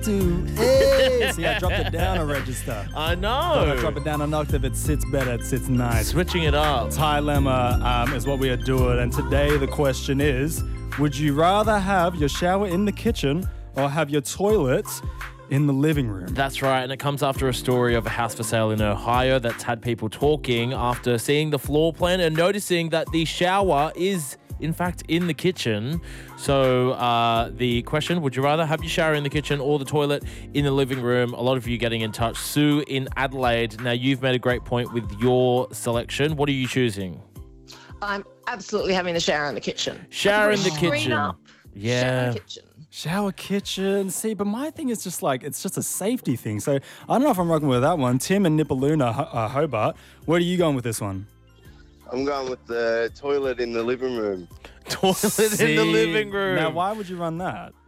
Hey, see, I dropped it down a register. I know. I drop it down an octave, it sits better, it sits nice. Switching it up. Dilemma is what we are doing, and today the question is, would you rather have your shower in the kitchen or have your toilet in the living room? That's right, and it comes after a story of a house for sale in Ohio that's had people talking after seeing the floor plan and noticing that the shower is in fact in the kitchen. So the question, would you rather have your shower in the kitchen or the toilet in the living room? A lot of you getting in touch. Sue in Adelaide. Now, you've made a great point with your selection. What are you choosing? I'm absolutely having the shower in the kitchen. Shower in the Screen kitchen. up. Yeah. Shower in the kitchen. Shower kitchen. See, but my thing is just like, it's just a safety thing. So I don't know if I'm rocking with that one. Tim and Nipaluna, Hobart, where are you going with this one? I'm going with the toilet in the living room. Toilet in the living room. Now, why would you run that?